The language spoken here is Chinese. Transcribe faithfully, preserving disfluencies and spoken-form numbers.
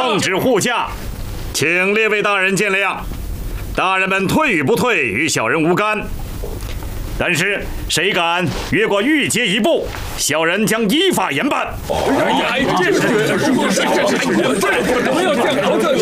圣旨护驾，请列位大人见谅。大人们退与不退，与小人无干。但是谁敢越过御阶一步，小人将依法严办。 哎呀，这是这是这是这是不要这样！